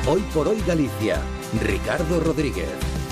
Hoy por hoy Galicia. Ricardo Rodríguez.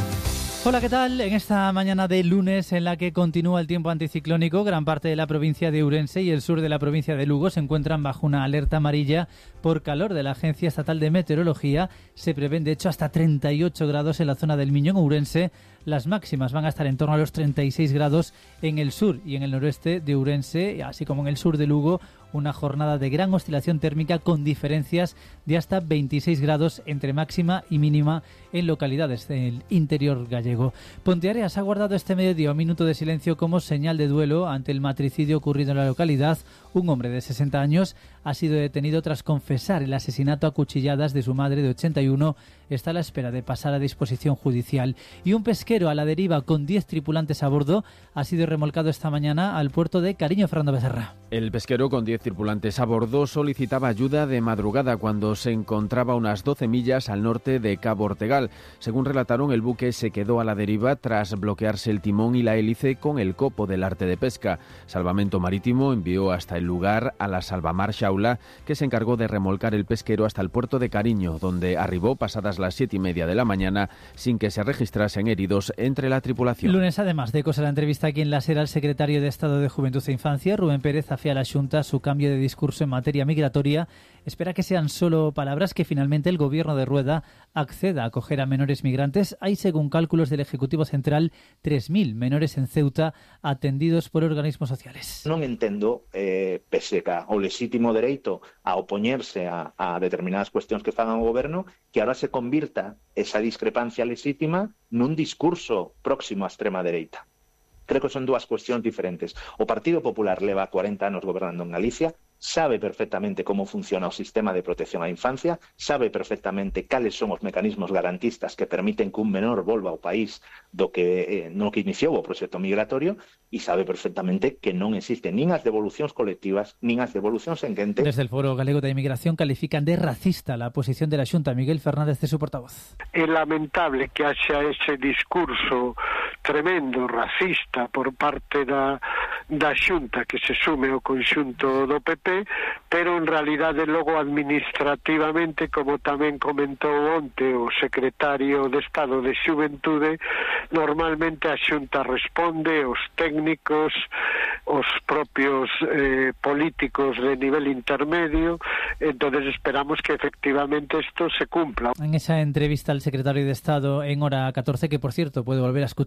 Hola, ¿qué tal? En esta mañana de lunes en la que continúa el tiempo anticiclónico, gran parte de la provincia de Ourense y el sur de la provincia de Lugo se encuentran bajo una alerta amarilla por calor de la Agencia Estatal de Meteorología. Se prevén, de hecho, hasta 38 grados en la zona del Miño, en Ourense. Las máximas van a estar en torno a los 36 grados en el sur y en el noroeste de Ourense, así como en el sur de Lugo. Una jornada de gran oscilación térmica con diferencias de hasta 26 grados entre máxima y mínima en localidades del interior gallego. Ponteareas ha guardado este mediodía un minuto de silencio como señal de duelo ante el matricidio ocurrido en la localidad. Un hombre de 60 años ha sido detenido tras confesar el asesinato a cuchilladas de su madre de 81. Está a la espera de pasar a disposición judicial. Y un pesquero a la deriva con 10 tripulantes a bordo ha sido remolcado esta mañana al puerto de Cariño, Fernando Becerra. El pesquero con 10 tripulantes a bordo solicitaba ayuda de madrugada cuando se encontraba a unas 12 millas al norte de Cabo Ortegal. Según relataron, el buque se quedó a la deriva tras bloquearse el timón y la hélice con el copo del arte de pesca. Salvamento Marítimo envió hasta el lugar a la Salvamar Xaula, que se encargó de remolcar el pesquero hasta el puerto de Cariño, donde arribó pasadas las 7:30 de la mañana sin que se registrasen heridos entre la tripulación. Lunes, además de cosas, la entrevista aquí en La Sera al secretario de Estado de Juventud e Infancia, Rubén Pérez, afía a la Xunta su cambio de discurso en materia migratoria. Espera que sean solo palabras, que finalmente el gobierno de Rueda acceda a acoger a menores migrantes. Hay, según cálculos del Ejecutivo Central, 3.000 menores en Ceuta atendidos por organismos sociales. Non entendo, pese ao lexítimo dereito a opoñerse a determinadas cuestións que fan ao goberno, que ahora se convirta esa discrepancia lexítima nun discurso próximo á extrema dereita. Creo que son dúas cuestións diferentes. O Partido Popular leva 40 anos gobernando en Galicia, sabe perfectamente como funciona o sistema de protección á infancia, sabe perfectamente cales son os mecanismos garantistas que permiten que un menor volva ao país no que iniciou o proxecto migratorio, e sabe perfectamente que non existen nin as devolucións colectivas nin as devolucións en quente. Desde el Foro Galego de Inmigración califican de racista la posición de la Xunta. Miguel Fernández, de su portavoz. É lamentable que haxa ese discurso tremendo, racista, por parte da Xunta, que se sume ao conxunto do PP, pero en realidade logo administrativamente, como tamén comentou onte o secretario de Estado de Xuventude, normalmente a Xunta responde, os técnicos, os propios políticos de nivel intermedio. Entonces esperamos que efectivamente esto se cumpla. En esa entrevista al secretario de Estado en Hora 14, que por cierto puede volver a escuchar